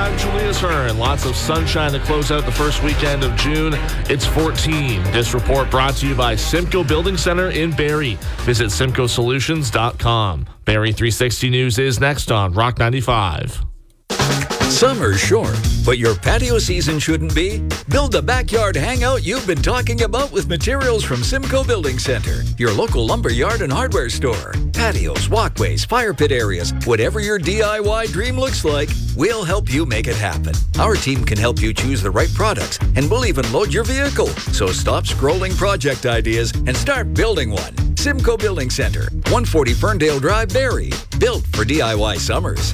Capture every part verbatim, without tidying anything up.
I'm Julius Hearn. Lots of sunshine to close out the first weekend of June. It's fourteen. This report brought to you by Simcoe Building Center in Barrie. Visit simcoe solutions dot com. Barrie three sixty News is next on Rock ninety-five. Summer's short, but your patio season shouldn't be. Build the backyard hangout you've been talking about with materials from Simcoe Building Center, your local lumber yard and hardware store. Patios, walkways, fire pit areas, whatever your D I Y dream looks like, we'll help you make it happen. Our team can help you choose the right products, and we'll even load your vehicle. So stop scrolling project ideas and start building one. Simcoe Building Center, one forty Ferndale Drive, Barrie. Built for D I Y summers.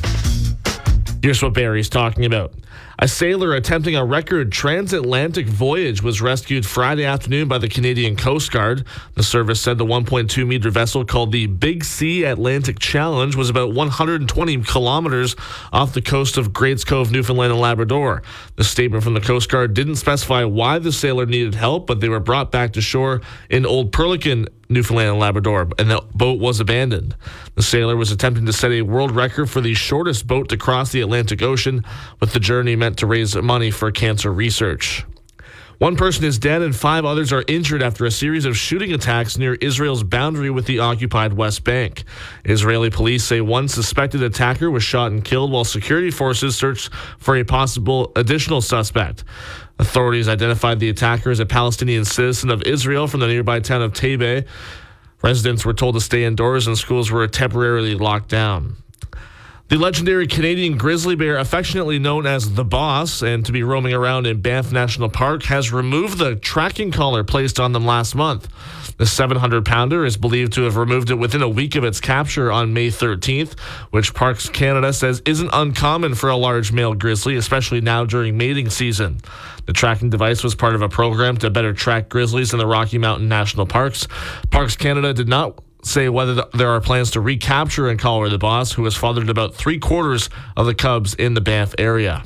Here's what Barrie's talking about. A sailor attempting a record transatlantic voyage was rescued Friday afternoon by the Canadian Coast Guard. The service said the one point two meter vessel called the Big Sea Atlantic Challenge was about one hundred twenty kilometers off the coast of Greats Cove, Newfoundland and Labrador. The statement from the Coast Guard didn't specify why the sailor needed help, but they were brought back to shore in Old Perlican, Newfoundland and Labrador, and the boat was abandoned. The sailor was attempting to set a world record for the shortest boat to cross the Atlantic Ocean, with the journey meant to raise money for cancer research. One person is dead and five others are injured after a series of shooting attacks near Israel's boundary with the occupied West Bank. Israeli police say one suspected attacker was shot and killed while security forces searched for a possible additional suspect. Authorities identified the attacker as a Palestinian citizen of Israel from the nearby town of Tebeh. Residents were told to stay indoors and schools were temporarily locked down. The legendary Canadian grizzly bear, affectionately known as the Boss, and to be roaming around in Banff National Park, has removed the tracking collar placed on them last month. The seven hundred pounder is believed to have removed it within a week of its capture on May thirteenth, which Parks Canada says isn't uncommon for a large male grizzly, especially now during mating season. The tracking device was part of a program to better track grizzlies in the Rocky Mountain National Parks. Parks Canada did not say whether the, there are plans to recapture and collar the Boss, who has fathered about three quarters of the cubs in the Banff area.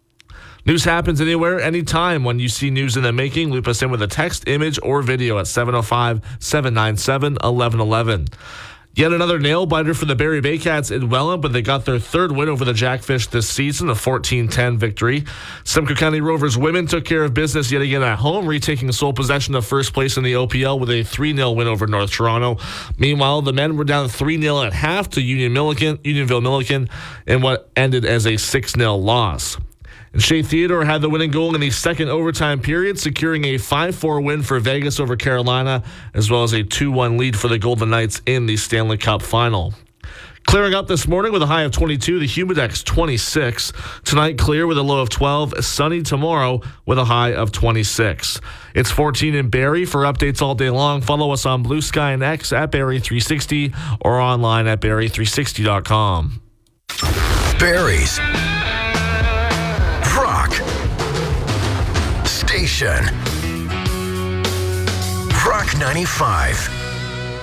News happens anywhere, anytime. When you see news in the making, loop us in with a text, image, or video at seven oh five, seven nine seven, one one one one. Yet another nail-biter for the Barrie Baycats in Welland, but they got their third win over the Jackfish this season, a fourteen ten victory. Simcoe County Rovers women took care of business yet again at home, retaking sole possession of first place in the O P L with a three nil win over North Toronto. Meanwhile, the men were down three nil at half to Union Milliken, Unionville Milliken in what ended as a six nil loss. And Shea Theodore had the winning goal in the second overtime period, securing a five four win for Vegas over Carolina, as well as a two one lead for the Golden Knights in the Stanley Cup final. Clearing up this morning with a high of twenty-two, the Humidex twenty-six. Tonight clear with a low of twelve, sunny tomorrow with a high of twenty-six. It's fourteen in Barrie. For updates all day long, follow us on Blue Sky and X at Barrie three sixty or online at barrie three sixty dot com. Barrie's Rock Station. Rock ninety-five.